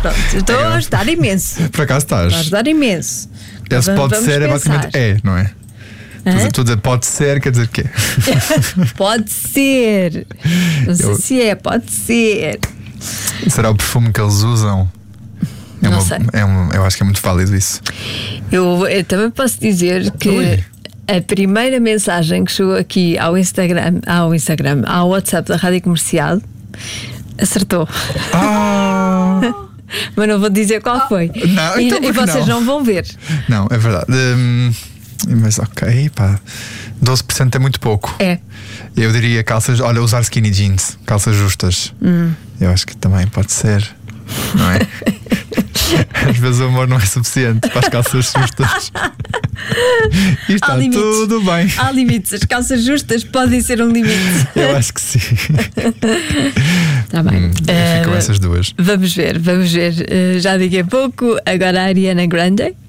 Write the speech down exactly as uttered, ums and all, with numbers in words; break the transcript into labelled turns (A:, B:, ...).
A: Pronto, estou
B: É.
A: a ajudar imenso.
B: Por acaso estás.
A: Estou a ajudar imenso.
B: Esse
A: Vamos-
B: pode
A: vamos
B: ser é
A: pensar.
B: basicamente é, não é?
A: Hã?
B: Estou a dizer pode ser, quer dizer quê?
A: Pode ser. Não sei
B: Eu-
A: se é, pode ser.
B: Será o perfume que eles usam? É
A: Não
B: uma-
A: sei.
B: é um, eu acho que é muito válido isso.
A: Eu, eu também posso dizer que
B: Ui.
A: a primeira mensagem que chegou aqui ao Instagram, ao Instagram, ao WhatsApp da Rádio Comercial, acertou.
B: Ah!
A: Mas não vou dizer qual foi.
B: Não,
A: e,
B: então
A: e
B: por que
A: vocês
B: não?
A: não vão ver.
B: Não, é verdade. Hum, mas ok, pá. doze por cento é muito pouco.
A: É.
B: Eu diria calças, olha, usar skinny jeans, calças justas.
A: Hum.
B: Eu acho que também pode ser, não é? Às vezes o amor não é suficiente para as calças justas. E está
A: Há limites.
B: tudo bem.
A: Há limites. As calças justas podem ser um limite.
B: Eu acho que sim.
A: Está bem.
B: Hum,
A: Eh,
B: ficam essas duas.
A: Vamos ver, vamos ver. Eh, já daqui a pouco, agora a Ariana Grande.